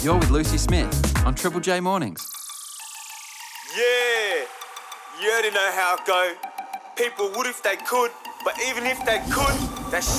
You're with Lucy Smith on Triple J Mornings. Yeah, you already know how it go. People would if they could, but even if they could, that